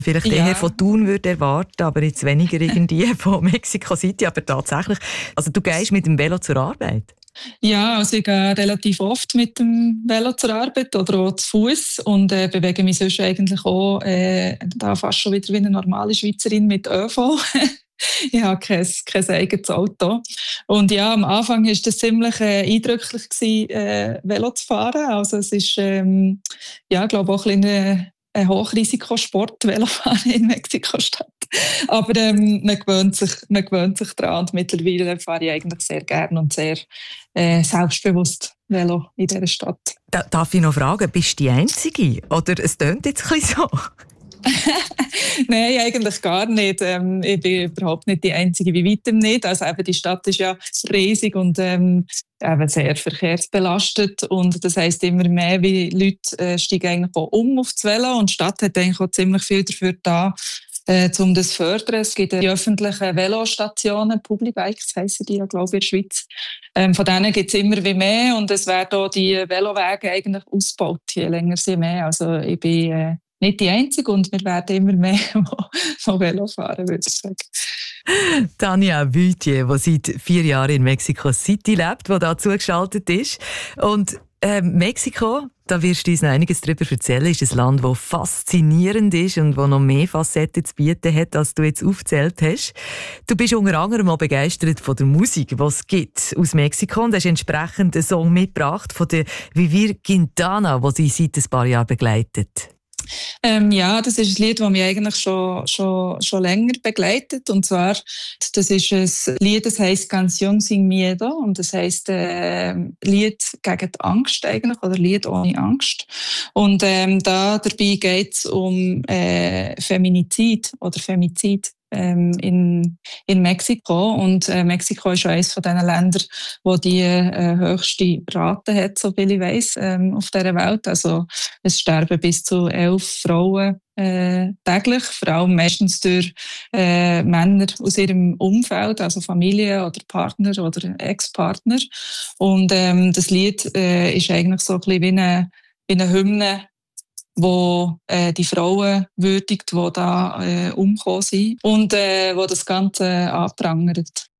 vielleicht Ja. eher von Thun würde erwarten, aber jetzt weniger irgendwie von Mexico City. Aber tatsächlich, also du gehst mit dem Velo zur Arbeit? Ja, also ich gehe relativ oft mit dem Velo zur Arbeit oder auch zu Fuß und bewege mich sonst eigentlich auch da fast schon wieder wie eine normale Schweizerin mit ÖV. Ich habe kein eigenes Auto. Und ja, am Anfang war das ziemlich eindrücklich gewesen, Velo zu fahren. Also es ist, ja, ich glaube auch ein bisschen ein Hochrisikosport, Velofahren in Mexiko-Stadt. Aber man gewöhnt sich daran und mittlerweile fahre ich eigentlich sehr gerne und sehr selbstbewusst Velo in dieser Stadt. Darf ich noch fragen, bist du die Einzige? Oder es tönt jetzt ein bisschen so? Nein, eigentlich gar nicht. Ich bin überhaupt nicht die Einzige, bei weitem nicht. Also eben die Stadt ist ja riesig und eben sehr verkehrsbelastet und das heisst immer mehr, wie Leute steigen eigentlich auch auf das Velo und die Stadt hat eigentlich auch ziemlich viel dafür da, um das zu fördern. Es gibt die öffentlichen Velostationen, Publibikes heissen die ja, glaube ich, in der Schweiz. Von denen gibt es immer wie mehr und es werden auch die Velowege eigentlich ausgebaut, je länger sie mehr. Also ich bin nicht die Einzige und wir werden immer mehr von Velo fahren, würde ich sagen. Tanja Wütje, die seit 4 Jahren in Mexico City lebt, die da zugeschaltet ist. Und Mexiko, da wirst du uns noch einiges darüber erzählen, ist ein Land, das faszinierend ist und das noch mehr Facetten zu bieten hat, als du jetzt aufgezählt hast. Du bist unter anderem auch begeistert von der Musik, die es gibt aus Mexiko und hast entsprechend einen Song mitgebracht von der Vivir Quintana, die sie seit ein paar Jahren begleitet. Ja, das ist ein Lied, das mich eigentlich schon länger begleitet. Und zwar, das ist ein Lied, das heisst Canción sin Miedo. Und das heisst Lied gegen die Angst eigentlich, oder Lied ohne Angst. Und dabei geht es um Feminizid oder Femizid. In Mexiko. Und Mexiko ist eines von diesen Ländern, wo die höchste Rate hat, so viel ich weiss, auf dieser Welt. Also es sterben bis zu 11 Frauen täglich, vor allem meistens durch Männer aus ihrem Umfeld, also Familie oder Partner oder Ex-Partner. Und das Lied ist eigentlich so ein bisschen wie eine Hymne, wo die Frauen würdigt, die da umgekommen sind und wo das Ganze anprangert.